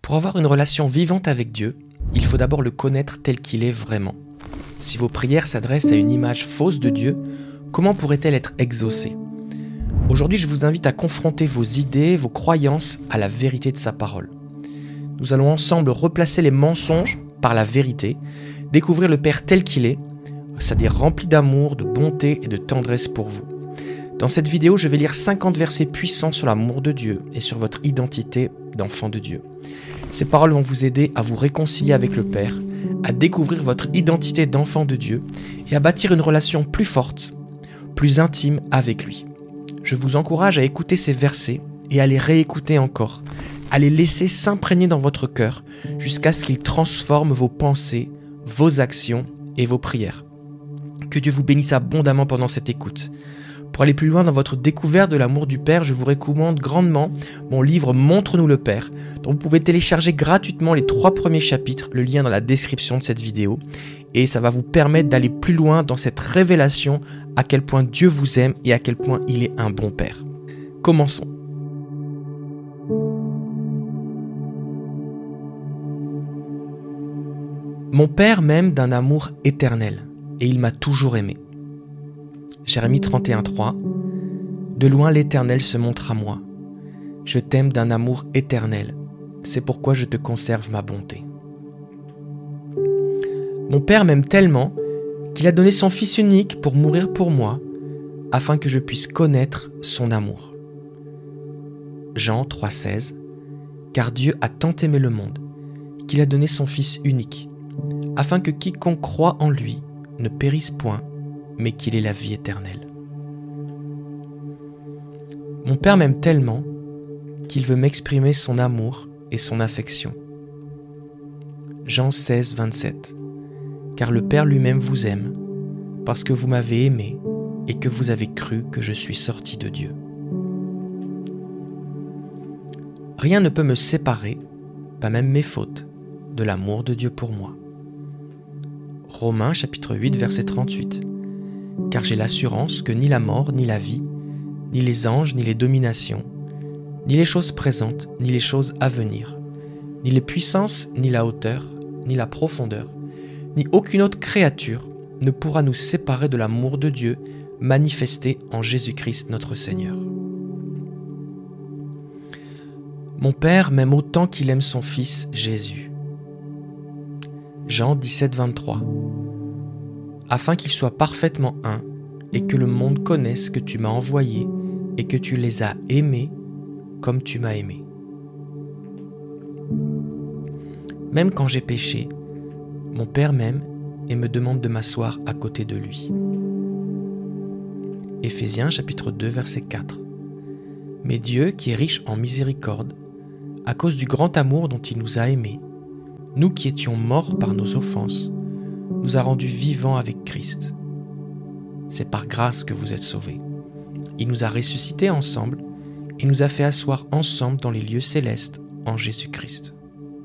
Pour avoir une relation vivante avec Dieu, il faut d'abord le connaître tel qu'il est vraiment. Si vos prières s'adressent à une image fausse de Dieu, comment pourrait-elle être exaucée ? Aujourd'hui, je vous invite à confronter vos idées, vos croyances à la vérité de sa parole. Nous allons ensemble replacer les mensonges par la vérité, découvrir le Père tel qu'il est, c'est-à-dire rempli d'amour, de bonté et de tendresse pour vous. Dans cette vidéo, je vais lire 50 versets puissants sur l'amour de Dieu et sur votre identité d'enfant de Dieu. Ces paroles vont vous aider à vous réconcilier avec le Père, à découvrir votre identité d'enfant de Dieu et à bâtir une relation plus forte, plus intime avec lui. Je vous encourage à écouter ces versets et à les réécouter encore, à les laisser s'imprégner dans votre cœur jusqu'à ce qu'ils transforment vos pensées, vos actions et vos prières. Que Dieu vous bénisse abondamment pendant cette écoute. Pour aller plus loin dans votre découverte de l'amour du Père, je vous recommande grandement mon livre « Montre-nous le Père » dont vous pouvez télécharger gratuitement les 3 premiers chapitres, le lien dans la description de cette vidéo. Et ça va vous permettre d'aller plus loin dans cette révélation à quel point Dieu vous aime et à quel point il est un bon Père. Commençons. Mon Père m'aime d'un amour éternel et il m'a toujours aimé. Jérémie 31:3 « De loin l'Éternel se montre à moi. Je t'aime d'un amour éternel. C'est pourquoi je te conserve ma bonté. » Mon Père m'aime tellement qu'il a donné son Fils unique pour mourir pour moi, afin que je puisse connaître son amour. Jean 3,16 « Car Dieu a tant aimé le monde, qu'il a donné son Fils unique, afin que quiconque croit en lui ne périsse point, mais qu'il ait la vie éternelle. » Mon Père m'aime tellement qu'il veut m'exprimer son amour et son affection. Jean 16,27 « Car le Père lui-même vous aime, parce que vous m'avez aimé et que vous avez cru que je suis sorti de Dieu. » Rien ne peut me séparer, pas même mes fautes, de l'amour de Dieu pour moi. Romains chapitre 8, verset 38 « Car j'ai l'assurance que ni la mort, ni la vie, ni les anges, ni les dominations, ni les choses présentes, ni les choses à venir, ni les puissances, ni la hauteur, ni la profondeur, ni aucune autre créature ne pourra nous séparer de l'amour de Dieu manifesté en Jésus-Christ notre Seigneur. » Mon Père m'aime autant qu'il aime son Fils Jésus. Jean 17,23 Afin qu'ils soient parfaitement un, et que le monde connaisse que tu m'as envoyé, et que tu les as aimés comme tu m'as aimé. Même quand j'ai péché, mon Père m'aime et me demande de m'asseoir à côté de lui. Éphésiens chapitre 2, verset 4 Mais Dieu, qui est riche en miséricorde, à cause du grand amour dont il nous a aimés, nous qui étions morts par nos offenses, nous a rendus vivants avec Christ. C'est par grâce que vous êtes sauvés. Il nous a ressuscités ensemble et nous a fait asseoir ensemble dans les lieux célestes en Jésus-Christ.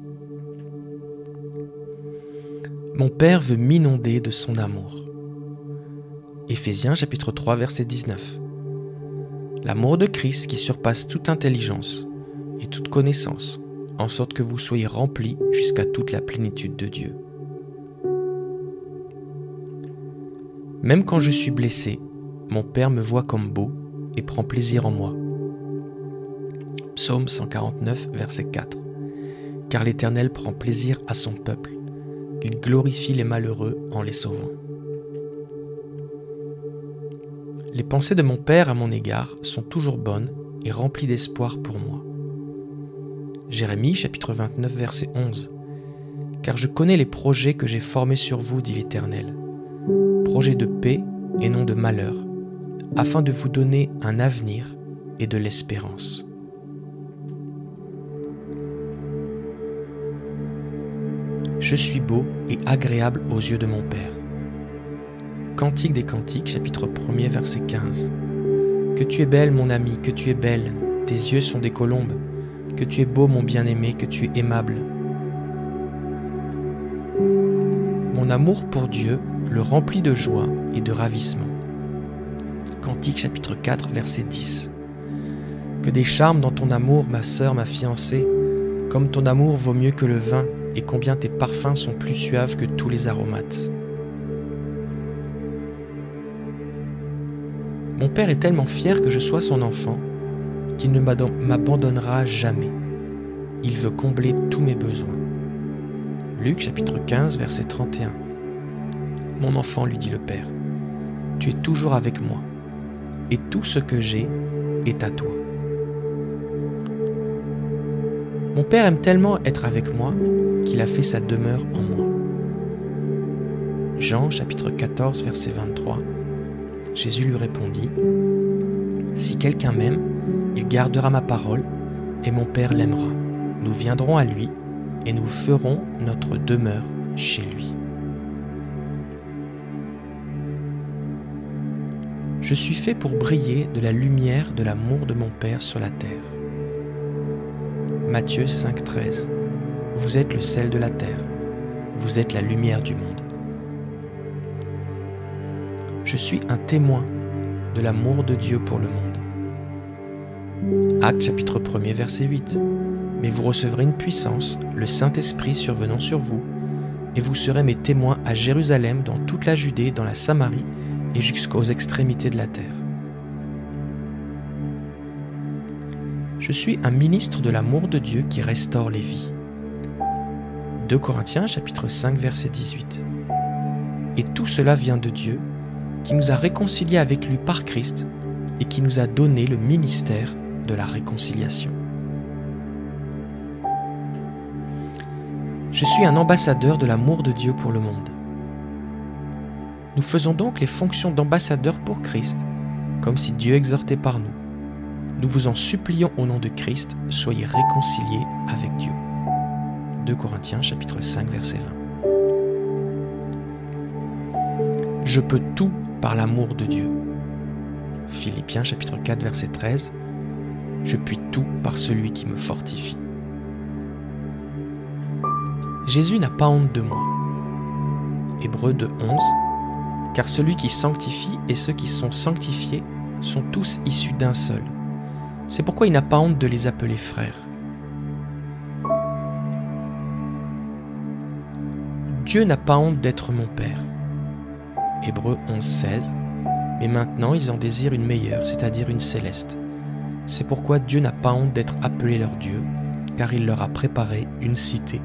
Mon Père veut m'inonder de son amour. Éphésiens chapitre 3, verset 19. L'amour de Christ qui surpasse toute intelligence et toute connaissance, en sorte que vous soyez remplis jusqu'à toute la plénitude de Dieu. Même quand je suis blessé, mon Père me voit comme beau et prend plaisir en moi. Psaume 149, verset 4. Car l'Éternel prend plaisir à son peuple. Il glorifie les malheureux en les sauvant. Les pensées de mon Père à mon égard sont toujours bonnes et remplies d'espoir pour moi. Jérémie chapitre 29, verset 11. Car je connais les projets que j'ai formés sur vous, dit l'Éternel. Projets de paix et non de malheur, afin de vous donner un avenir et de l'espérance. Je suis beau et agréable aux yeux de mon Père. Cantique des Cantiques, chapitre 1er, verset 15. Que tu es belle, mon ami, que tu es belle, tes yeux sont des colombes, que tu es beau, mon bien-aimé, que tu es aimable. Mon amour pour Dieu le remplit de joie et de ravissement. Cantique chapitre 4, verset 10. Que des charmes dans ton amour, ma sœur, ma fiancée, Comme ton amour vaut mieux que le vin, et combien tes parfums sont plus suaves que tous les aromates. Mon Père est tellement fier que je sois son enfant qu'il ne m'abandonnera jamais. Il veut combler tous mes besoins. Luc chapitre 15, verset 31. Mon enfant, lui dit le Père, tu es toujours avec moi, et tout ce que j'ai est à toi. Mon Père aime tellement être avec moi qu'il a fait sa demeure en moi. Jean chapitre 14, verset 23. Jésus lui répondit, « Si quelqu'un m'aime, il gardera ma parole, et mon Père l'aimera. Nous viendrons à lui, et nous ferons notre demeure chez lui. » Je suis fait pour briller de la lumière de l'amour de mon Père sur la terre. Matthieu 5, 13. Vous êtes le sel de la terre. Vous êtes la lumière du monde. Je suis un témoin de l'amour de Dieu pour le monde. Actes chapitre 1er, verset 8. Mais vous recevrez une puissance, le Saint-Esprit survenant sur vous, et vous serez mes témoins à Jérusalem, dans toute la Judée, dans la Samarie et jusqu'aux extrémités de la terre. Je suis un ministre de l'amour de Dieu qui restaure les vies. 2 Corinthiens chapitre 5, verset 18. Et tout cela vient de Dieu, qui nous a réconciliés avec lui par Christ et qui nous a donné le ministère de la réconciliation. Je suis un ambassadeur de l'amour de Dieu pour le monde. Nous faisons donc les fonctions d'ambassadeurs pour Christ, comme si Dieu exhortait par nous. Nous vous en supplions au nom de Christ, soyez réconciliés avec Dieu. 2 Corinthiens chapitre 5, verset 20. Je peux tout par l'amour de Dieu. Philippiens chapitre 4, verset 13. Je puis tout par celui qui me fortifie. Jésus n'a pas honte de moi. Hébreux 2, 11. Car celui qui sanctifie et ceux qui sont sanctifiés sont tous issus d'un seul. C'est pourquoi il n'a pas honte de les appeler frères. Dieu n'a pas honte d'être mon Père. Hébreux 11, 16. Mais maintenant ils en désirent une meilleure, c'est-à-dire une céleste. C'est pourquoi Dieu n'a pas honte d'être appelé leur Dieu, car il leur a préparé une cité.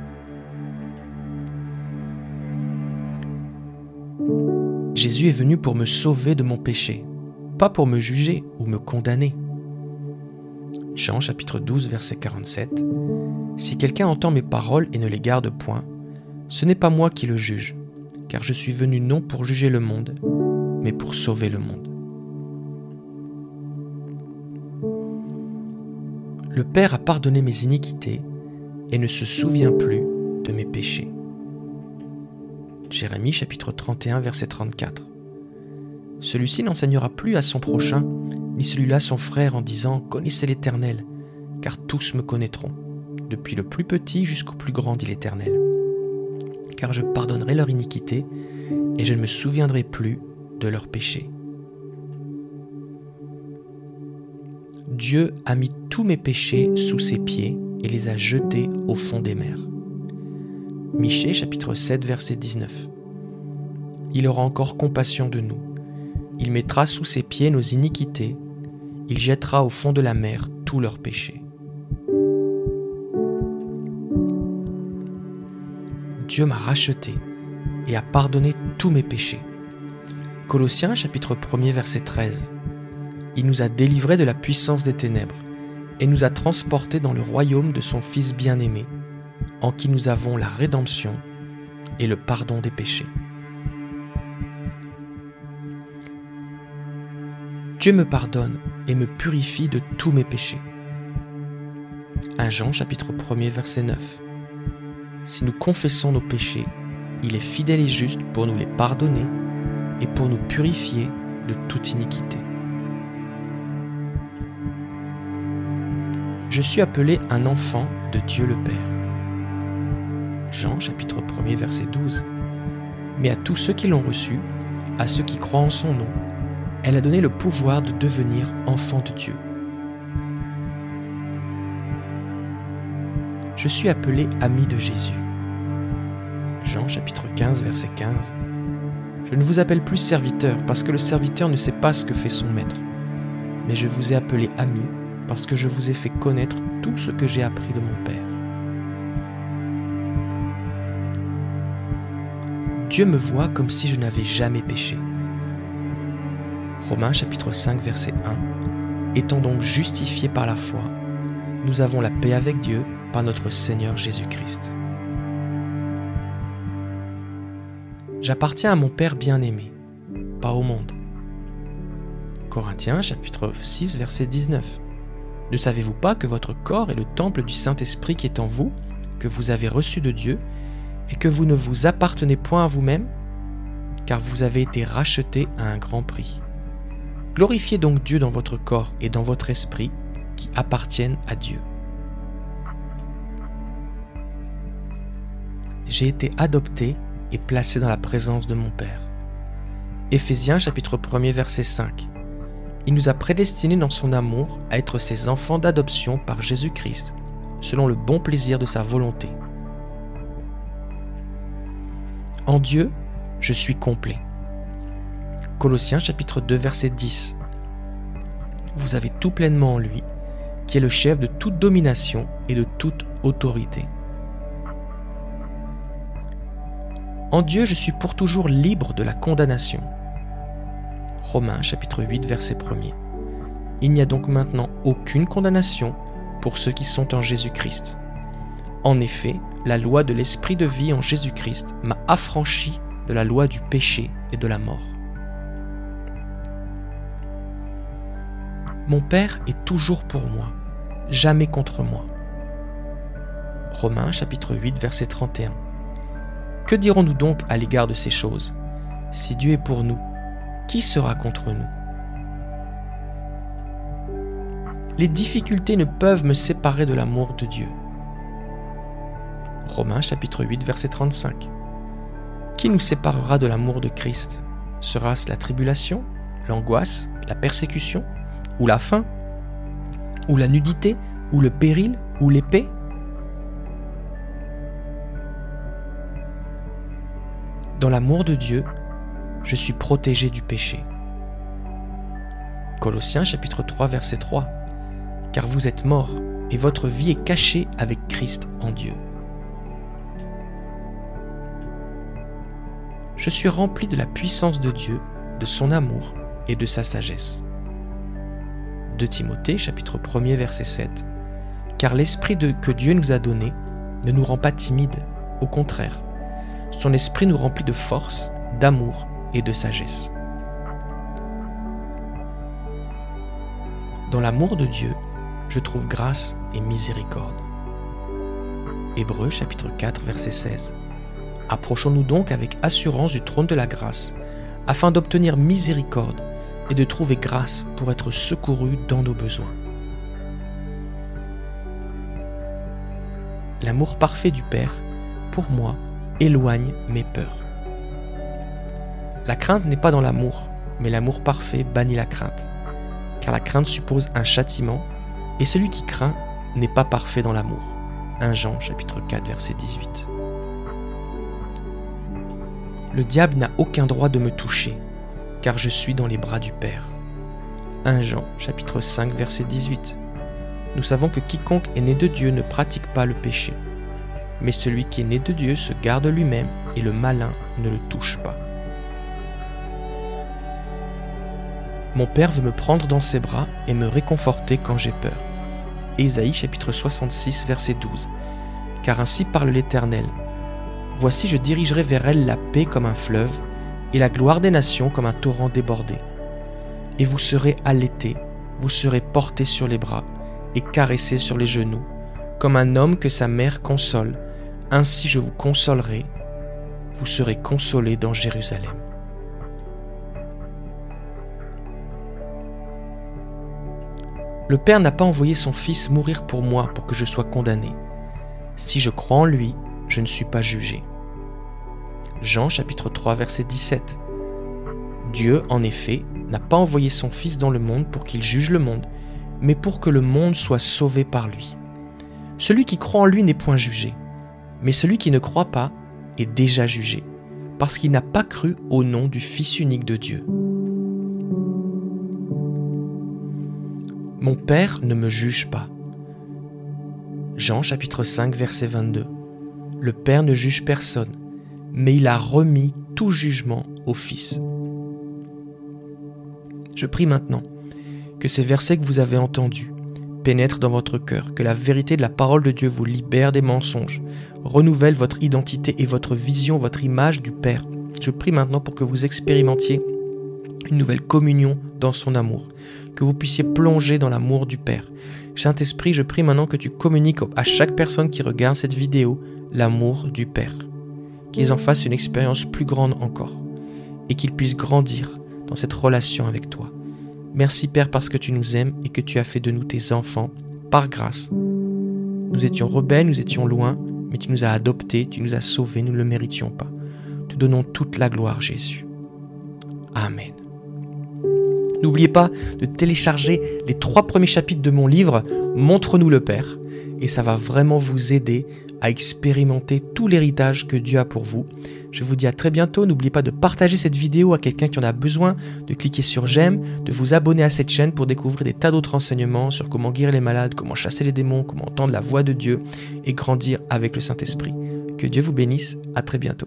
Jésus est venu pour me sauver de mon péché, pas pour me juger ou me condamner. Jean chapitre 12, verset 47. Si quelqu'un entend mes paroles et ne les garde point, ce n'est pas moi qui le juge, car je suis venu non pour juger le monde, mais pour sauver le monde. Le Père a pardonné mes iniquités et ne se souvient plus de mes péchés. Jérémie chapitre 31, verset 34. Celui-ci n'enseignera plus à son prochain, ni celui-là son frère en disant « Connaissez l'Éternel, car tous me connaîtront, depuis le plus petit jusqu'au plus grand, dit l'Éternel. Car je pardonnerai leur iniquité, et je ne me souviendrai plus de leurs péchés. » Dieu a mis tous mes péchés sous ses pieds et les a jetés au fond des mers. Michée chapitre 7, verset 19. Il aura encore compassion de nous. Il mettra sous ses pieds nos iniquités. Il jettera au fond de la mer tous leurs péchés. Dieu m'a racheté et a pardonné tous mes péchés. Colossiens chapitre 1er, verset 13. Il nous a délivrés de la puissance des ténèbres et nous a transportés dans le royaume de son Fils bien-aimé, en qui nous avons la rédemption et le pardon des péchés. Dieu me pardonne et me purifie de tous mes péchés. 1 Jean chapitre 1er, verset 9. Si nous confessons nos péchés, il est fidèle et juste pour nous les pardonner et pour nous purifier de toute iniquité. Je suis appelé un enfant de Dieu le Père. Jean chapitre 1er, verset 12. Mais à tous ceux qui l'ont reçu, à ceux qui croient en son nom, elle a donné le pouvoir de devenir enfants de Dieu. Je suis appelé ami de Jésus. Jean chapitre 15, verset 15. Je ne vous appelle plus serviteur parce que le serviteur ne sait pas ce que fait son maître. Mais je vous ai appelé ami parce que je vous ai fait connaître tout ce que j'ai appris de mon Père. Dieu me voit comme si je n'avais jamais péché. Romains chapitre 5, verset 1. Étant donc justifiés par la foi, nous avons la paix avec Dieu par notre Seigneur Jésus-Christ. J'appartiens à mon Père bien-aimé, pas au monde. Corinthiens chapitre 6, verset 19. Ne savez-vous pas que votre corps est le temple du Saint-Esprit qui est en vous, que vous avez reçu de Dieu, et que vous ne vous appartenez point à vous-même, car vous avez été rachetés à un grand prix. Glorifiez donc Dieu dans votre corps et dans votre esprit, qui appartiennent à Dieu. J'ai été adopté et placé dans la présence de mon Père. Éphésiens chapitre 1er verset 5. Il nous a prédestinés dans son amour à être ses enfants d'adoption par Jésus-Christ, selon le bon plaisir de sa volonté. En Dieu, je suis complet. Colossiens chapitre 2 verset 10. Vous avez tout pleinement en lui, qui est le chef de toute domination et de toute autorité. En Dieu, je suis pour toujours libre de la condamnation. Romains chapitre 8 verset 1er. Il n'y a donc maintenant aucune condamnation pour ceux qui sont en Jésus-Christ. En effet, la loi de l'esprit de vie en Jésus-Christ m'a affranchi de la loi du péché et de la mort. Mon Père est toujours pour moi, jamais contre moi. Romains chapitre 8 verset 31. Que dirons-nous donc à l'égard de ces choses? Si Dieu est pour nous, qui sera contre nous? Les difficultés ne peuvent me séparer de l'amour de Dieu. Romains chapitre 8 verset 35. Qui nous séparera de l'amour de Christ? Sera-ce la tribulation, l'angoisse, la persécution, ou la faim, ou la nudité, ou le péril, ou l'épée? Dans l'amour de Dieu, je suis protégé du péché. Colossiens chapitre 3 verset 3. Car vous êtes morts, et votre vie est cachée avec Christ en Dieu. Je suis rempli de la puissance de Dieu, de son amour et de sa sagesse. 2 Timothée chapitre 1er verset 7. Car l'esprit que Dieu nous a donné ne nous rend pas timides, au contraire. Son esprit nous remplit de force, d'amour et de sagesse. Dans l'amour de Dieu, je trouve grâce et miséricorde. Hébreux chapitre 4 verset 16. Approchons-nous donc avec assurance du trône de la grâce, afin d'obtenir miséricorde et de trouver grâce pour être secourus dans nos besoins. L'amour parfait du Père, pour moi, éloigne mes peurs. La crainte n'est pas dans l'amour, mais l'amour parfait bannit la crainte, car la crainte suppose un châtiment, et celui qui craint n'est pas parfait dans l'amour. 1 Jean chapitre 4 verset 18. Le diable n'a aucun droit de me toucher, car je suis dans les bras du Père. 1 Jean chapitre 5 verset 18. Nous savons que quiconque est né de Dieu ne pratique pas le péché, mais celui qui est né de Dieu se garde lui-même et le malin ne le touche pas. Mon Père veut me prendre dans ses bras et me réconforter quand j'ai peur. Ésaïe chapitre 66 verset 12. Car ainsi parle l'Éternel. Voici, je dirigerai vers elle la paix comme un fleuve, et la gloire des nations comme un torrent débordé. Et vous serez allaités, vous serez portés sur les bras, et caressés sur les genoux, comme un homme que sa mère console. Ainsi je vous consolerai, vous serez consolés dans Jérusalem. Le Père n'a pas envoyé son Fils mourir pour moi pour que je sois condamné. Si je crois en lui, je ne suis pas jugé. Jean chapitre 3 verset 17. Dieu, en effet, n'a pas envoyé son Fils dans le monde pour qu'il juge le monde, mais pour que le monde soit sauvé par lui. Celui qui croit en lui n'est point jugé, mais celui qui ne croit pas est déjà jugé, parce qu'il n'a pas cru au nom du Fils unique de Dieu. Mon Père ne me juge pas. Jean chapitre 5 verset 22. Le Père ne juge personne, mais il a remis tout jugement au Fils. Je prie maintenant que ces versets que vous avez entendus pénètrent dans votre cœur, que la vérité de la parole de Dieu vous libère des mensonges, renouvelle votre identité et votre vision, votre image du Père. Je prie maintenant pour que vous expérimentiez une nouvelle communion dans son amour, que vous puissiez plonger dans l'amour du Père. Saint-Esprit, je prie maintenant que tu communiques à chaque personne qui regarde cette vidéo l'amour du Père, qu'ils en fassent une expérience plus grande encore et qu'ils puissent grandir dans cette relation avec toi. Merci Père parce que tu nous aimes et que tu as fait de nous tes enfants par grâce. Nous étions rebelles, nous étions loin, mais tu nous as adoptés, tu nous as sauvés, nous ne le méritions pas. Te donnons toute la gloire Jésus. Amen. N'oubliez pas de télécharger les 3 premiers chapitres de mon livre « Montre-nous le Père » et ça va vraiment vous aider à expérimenter tout l'héritage que Dieu a pour vous. Je vous dis à très bientôt. N'oubliez pas de partager cette vidéo à quelqu'un qui en a besoin, de cliquer sur j'aime, de vous abonner à cette chaîne pour découvrir des tas d'autres renseignements sur comment guérir les malades, comment chasser les démons, comment entendre la voix de Dieu et grandir avec le Saint-Esprit. Que Dieu vous bénisse. À très bientôt.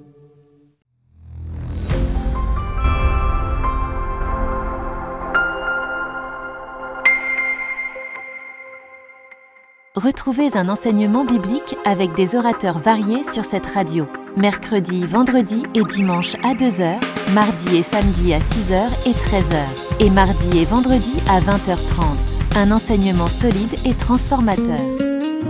Retrouvez un enseignement biblique avec des orateurs variés sur cette radio. Mercredi, vendredi et dimanche à 2h, mardi et samedi à 6h et 13h. Et mardi et vendredi à 20h30. Un enseignement solide et transformateur.